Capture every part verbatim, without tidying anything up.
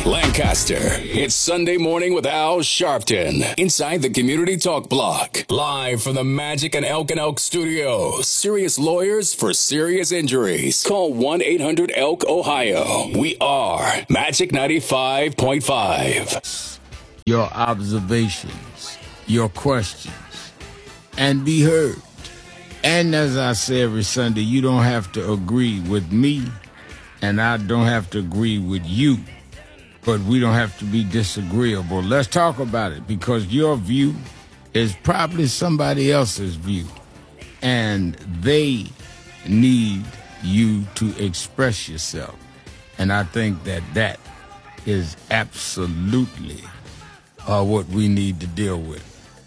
Lancaster. It's Sunday Morning with Al Sharpton inside the Community Talk Block. Live from the Magic and Elk and Elk Studios. Serious lawyers for serious injuries. Call one eight hundred elk ohio. We are Magic ninety-five point five. Your observations, your questions, and be heard. And as I say every Sunday, you don't have to agree with me, and I don't have to agree with you, but we don't have to be disagreeable. Let's talk about it, because your view is probably somebody else's view, and they need you to express yourself. And I think that that is absolutely uh, what we need to deal with.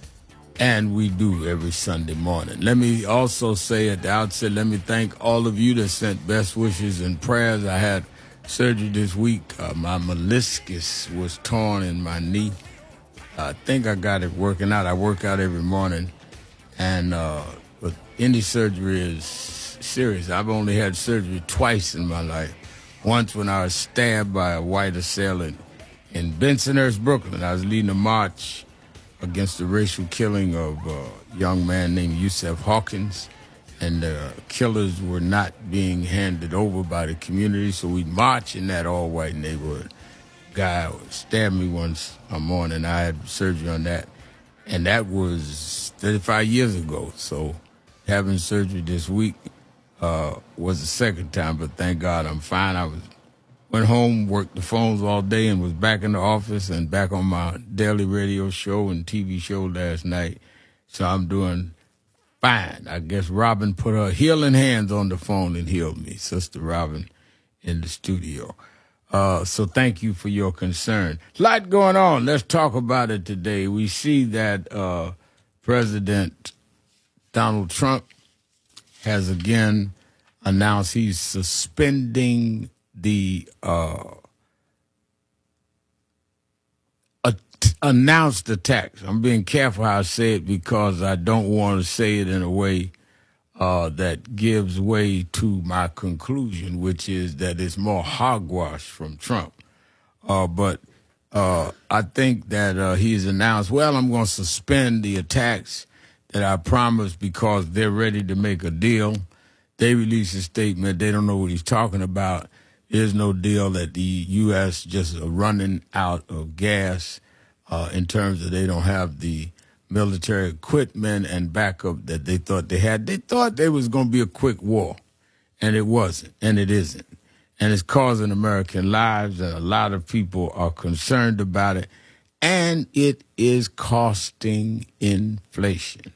And we do every Sunday morning. Let me also say at the outset, let me thank all of you that sent best wishes and prayers. I had surgery this week. Uh, my meniscus was torn in my knee. I think I got it working out. I work out every morning. And uh, but any surgery is serious. I've only had surgery twice in my life. Once when I was stabbed by a white assailant in Bensonhurst, Brooklyn. I was leading a march against the racial killing of a young man named Yusef Hawkins, and the killers were not being handed over by the community, so we marched in that all-white neighborhood. Guy stabbed me once a morning. I had surgery on that, and that was thirty-five years ago, so having surgery this week uh, was the second time, but thank God I'm fine. I was Went home, worked the phones all day, and was back in the office and back on my daily radio show and T V show last night. So I'm doing fine. I guess Robin put her healing hands on the phone and healed me, Sister Robin in the studio. Uh, so thank you for your concern. Lot going on. Let's talk about it today. We see that uh, President Donald Trump has again announced he's suspending the uh, a- announced the tax. I'm being careful how I say it because I don't want to say it in a way uh, that gives way to my conclusion, which is that it's more hogwash from Trump. Uh, but uh, I think that uh, he's announced, well, I'm going to suspend the attacks that I promised because they're ready to make a deal. They released a statement. They don't know what he's talking about. There's no deal that the U S just running out of gas uh, in terms of they don't have the military equipment and backup that they thought they had. They thought there was going to be a quick war, and it wasn't, and it isn't. And it's causing American lives, and a lot of people are concerned about it, and it is costing inflation.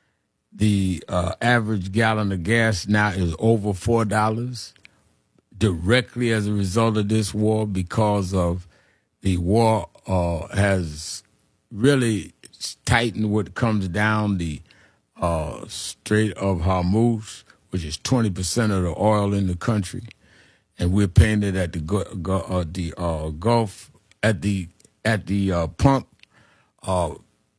The uh, average gallon of gas now is over four dollars. Directly as a result of this war, because of the war uh, has really tightened what comes down the uh, Strait of Hormuz, which is twenty percent of the oil in the country, and we're paying it at the go, go, uh, the uh, Gulf at the at the uh, pump, uh,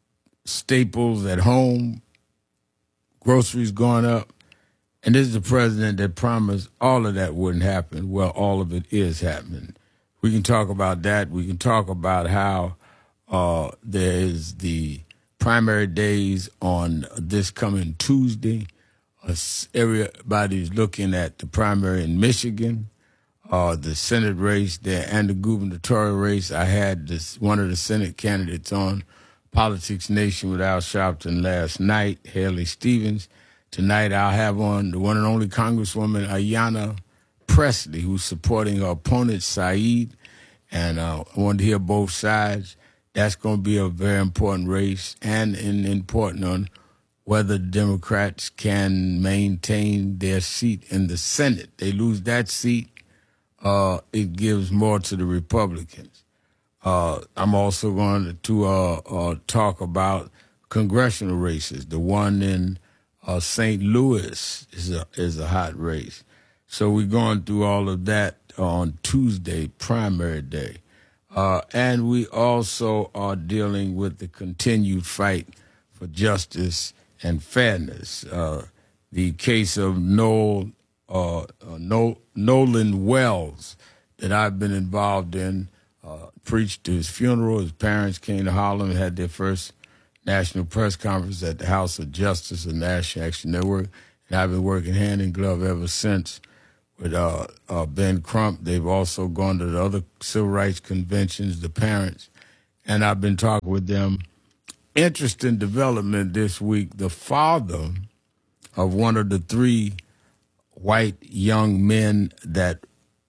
staples at home, groceries going up. And this is the president that promised all of that wouldn't happen. Well, all of it is happening. We can talk about that. We can talk about how uh, there is the primary days on this coming Tuesday. Uh, everybody's looking at the primary in Michigan, uh, the Senate race there, and the gubernatorial race. I had this one of the Senate candidates on Politics Nation with Al Sharpton last night, Haley Stevens. Tonight I'll have on the one and only Congresswoman Ayanna Presley, who's supporting her opponent, Saeed. And uh, I wanted to hear both sides. That's going to be a very important race, and in, important on whether Democrats can maintain their seat in the Senate. They lose that seat, uh, it gives more to the Republicans. Uh, I'm also going to uh, uh, talk about congressional races. The one in Uh, Saint Louis is a is a hot race. So we're going through all of that on Tuesday, primary day. Uh, and we also are dealing with the continued fight for justice and fairness. Uh, the case of Noel, uh, uh, Nolan Wells that I've been involved in uh, preached his funeral. His parents came to Harlem and had their first national press conference at the House of Justice of National Action Network. And I've been working hand in glove ever since with uh, uh, Ben Crump. They've also gone to the other civil rights conventions, the parents, and I've been talking with them. Interesting development this week. The father of one of the three white young men that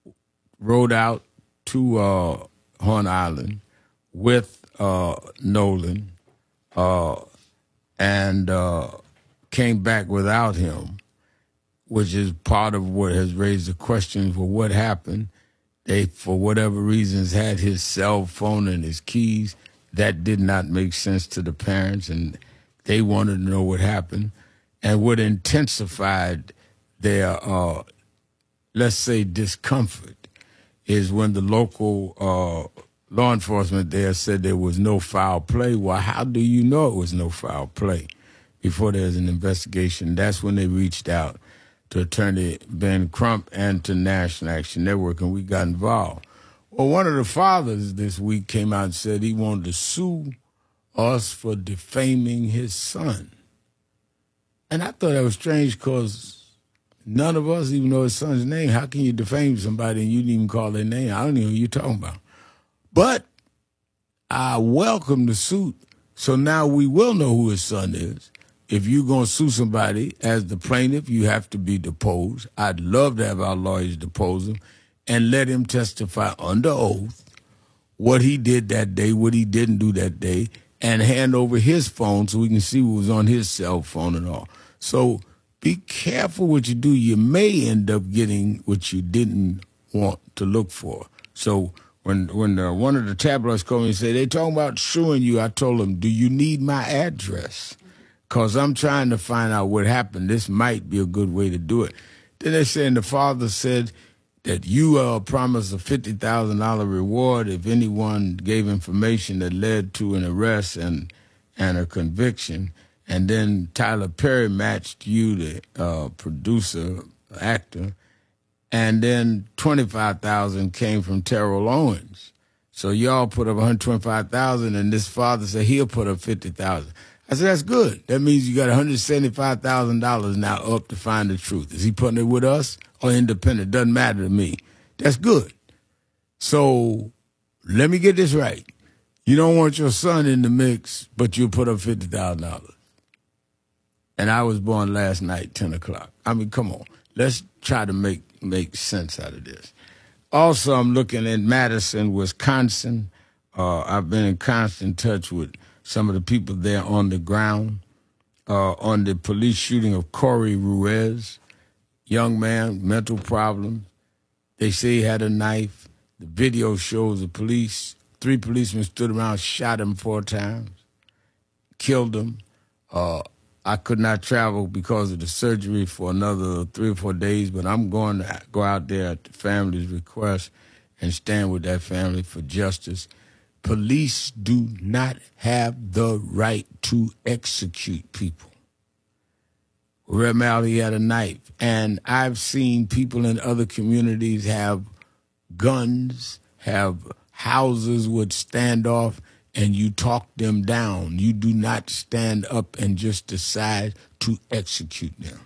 rode out to uh, Horn Island with uh, Nolan uh, and uh, came back without him, which is part of what has raised the question for what happened. They, for whatever reasons, had his cell phone and his keys. That did not make sense to the parents, and they wanted to know what happened. And what intensified their, uh, let's say, discomfort is when the local uh, law enforcement there said there was no foul play. Well, how do you know it was no foul play before there's an investigation? That's when they reached out to Attorney Ben Crump and to National Action Network, and we got involved. Well, one of the fathers this week came out and said he wanted to sue us for defaming his son. And I thought that was strange because none of us even know his son's name. How can you defame somebody and you didn't even call their name? I don't even know who you're talking about. But I welcome the suit, so now we will know who his son is. If you're going to sue somebody as the plaintiff, you have to be deposed. I'd love to have our lawyers depose him and let him testify under oath what he did that day, what he didn't do that day, and hand over his phone so we can see what was on his cell phone and all. So be careful what you do. You may end up getting what you didn't want to look for. So when when uh, one of the tabloids called me and said, they talking about suing you, I told them, do you need my address? Because I'm trying to find out what happened. This might be a good way to do it. Then they said, and the father said that you uh, promised a fifty thousand dollars reward if anyone gave information that led to an arrest and and a conviction. And then Tyler Perry matched you, the uh, producer, actor, and then twenty-five thousand dollars came from Terrell Owens. So y'all put up one hundred twenty-five thousand dollars, and this father said he'll put up fifty thousand dollars. I said, that's good. That means you got one hundred seventy-five thousand dollars now up to find the truth. Is he putting it with us or independent? Doesn't matter to me. That's good. So let me get this right. You don't want your son in the mix, but you'll put up fifty thousand dollars. And I was born last night, ten o'clock. I mean, come on. Let's try to make, make sense out of this. Also, I'm looking at Madison, Wisconsin. Uh, I've been in constant touch with some of the people there on the ground uh, on the police shooting of Corey Ruiz, young man, mental problems. They say he had a knife. The video shows the police, three policemen stood around, shot him four times, killed him. Uh, I could not travel because of the surgery for another three or four days, but I'm going to go out there at the family's request and stand with that family for justice. Police do not have the right to execute people. Red Malley had a knife, and I've seen people in other communities have guns, have houses with standoff, and you talk them down. You do not stand up and just decide to execute them.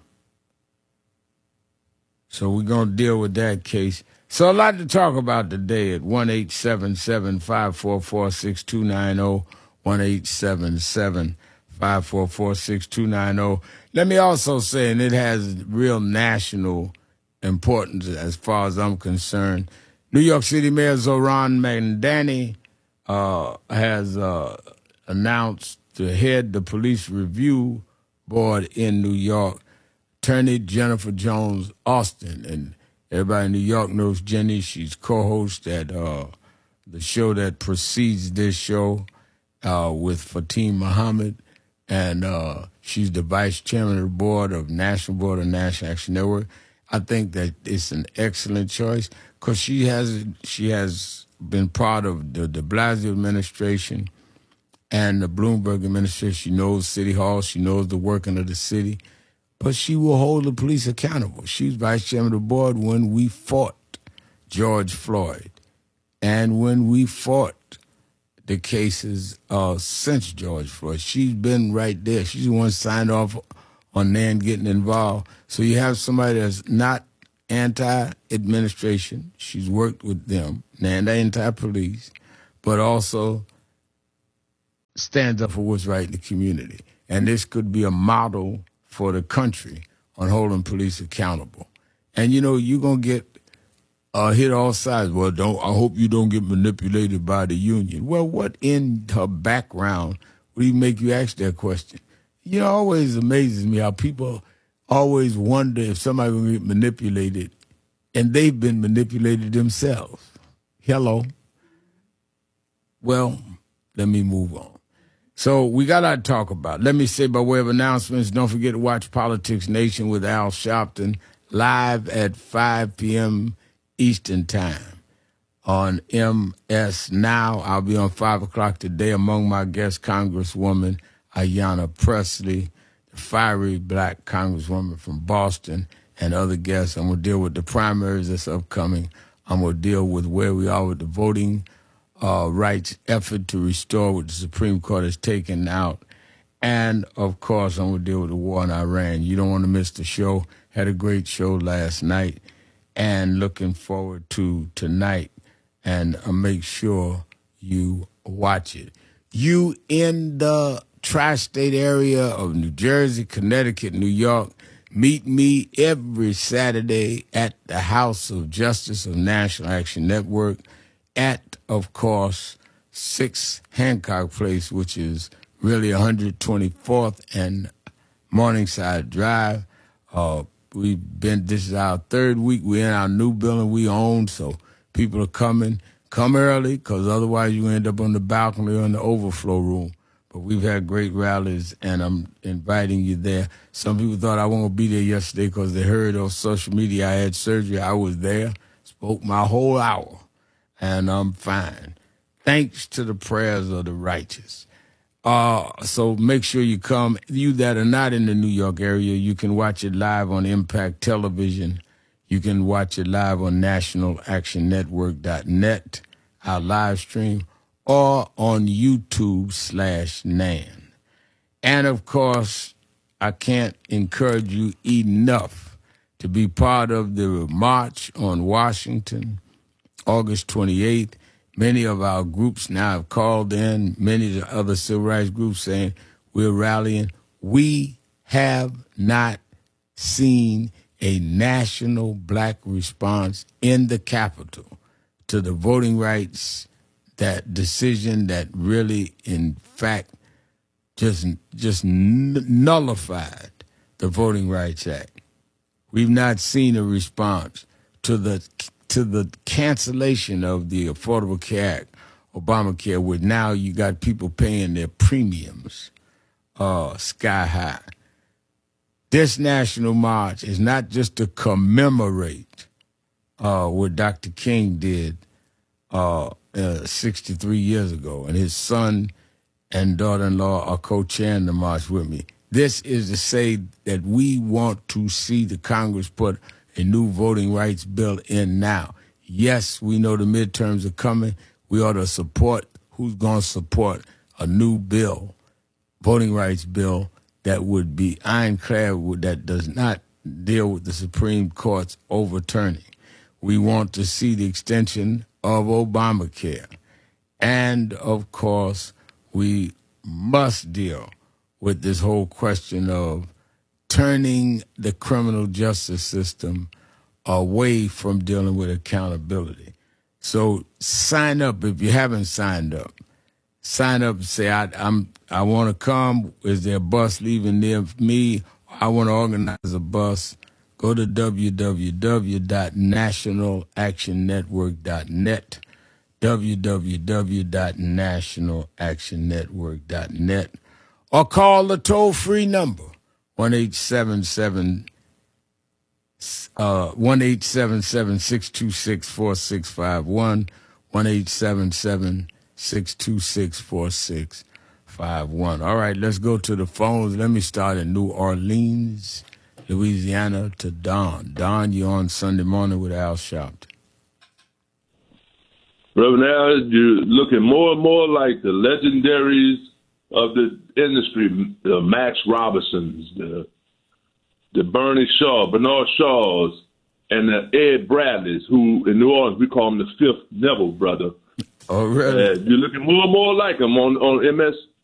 So we're going to deal with that case. So a lot to talk about today at one eight seven seven, five four four, six two nine zero, one eight seven seven, five four four, six two nine zero. Let me also say, and it has real national importance as far as I'm concerned, New York City Mayor Zohran Mamdani uh, has uh, announced to head the police review board in New York, Attorney Jennifer Jones Austin. And everybody in New York knows Jenny. She's co-host at uh, the show that precedes this show uh, with Fatim Muhammad. And uh, she's the vice chairman of the board of National Board of National Action Network. I think that it's an excellent choice because she has she has been part of the de Blasio administration and the Bloomberg administration. She knows City Hall. She knows the working of the city. But she will hold the police accountable. She's vice chairman of the board when we fought George Floyd. and when we fought the cases uh, since George Floyd. She's been right there. She's the one signed off on Nan getting involved. So you have somebody that's not anti-administration. She's worked with them, Nan anti-police, but also stands up for what's right in the community. And this could be a model for the country on holding police accountable. And, you know, you're going to get uh, hit all sides. Well, don't. I hope you don't get manipulated by the union. Well, what in her background would even make you ask that question? You know, it always amazes me how people always wonder if somebody will get manipulated, and they've been manipulated themselves. Hello. Well, let me move on. So we got to talk about. Let me say by way of announcements, don't forget to watch Politics Nation with Al Sharpton live at five p.m. Eastern Time on M S Now. I'll be on five o'clock today. Among my guests, Congresswoman Ayanna Pressley, the fiery black Congresswoman from Boston, and other guests. I'm going to deal with the primaries that's upcoming. I'm going to deal with where we are with the voting Uh, rights effort to restore what the Supreme Court has taken out. And, of course, I'm going to deal with the war in Iran. You don't want to miss the show. Had a great show last night and looking forward to tonight. And uh, make sure you watch it. You in the tri-state area of New Jersey, Connecticut, New York, meet me every Saturday at the House of Justice of National Action Network at, of course, six Hancock Place, which is really one hundred twenty-fourth and Morningside Drive. Uh, we've been, this is our third week. We're in our new building we own, so people are coming. Come early, because otherwise you end up on the balcony or in the overflow room. But we've had great rallies, and I'm inviting you there. Some people thought I won't be there yesterday because they heard on social media I had surgery. I was there, spoke my whole hour, and I'm fine. Thanks to the prayers of the righteous. Uh, so make sure you come. You that are not in the New York area, you can watch it live on Impact Television. You can watch it live on national action network dot net, our live stream, or on YouTube slash Nan. And, of course, I can't encourage you enough to be part of the March on Washington, August twenty-eighth. Many of our groups now have called in, many of the other civil rights groups saying we're rallying. We have not seen a national black response in the Capitol to the voting rights, that decision that really, in fact, just, just nullified the Voting Rights Act. We've not seen a response to the to the cancellation of the Affordable Care Act, Obamacare, where now you got people paying their premiums uh, sky high. This national march is not just to commemorate uh, what Doctor King did uh, uh, sixty-three years ago, and his son and daughter-in-law are co-chairing the march with me. This is to say that we want to see the Congress put a new voting rights bill in now. Yes, we know the midterms are coming. We ought to support who's going to support a new bill, voting rights bill, that would be ironclad, that does not deal with the Supreme Court's overturning. We want to see the extension of Obamacare. And, of course, we must deal with this whole question of turning the criminal justice system away from dealing with accountability. So sign up if you haven't signed up. Sign up and say, I, I'm, I want to come. Is there a bus leaving near me? I want to organize a bus. Go to w w w dot national action network dot net, w w w dot national action network dot net, or call the toll-free number, one eight seven seven, uh, one eight seven seven, six two six, four six five one, one eight seven seven, six two six, four six five one. All right, let's go to the phones. Let me start in New Orleans, Louisiana, to Don. Don, you're on Sunday Morning with Al Sharpton. Brother, now you're looking more and more like the legendaries of the industry, the Max Robinsons, the, the Bernie Shaw, Bernard Shaws, and the Ed Bradleys, who in New Orleans we call them the Fifth Neville brother. Oh, really? Uh, you're looking more and more like them on, on M S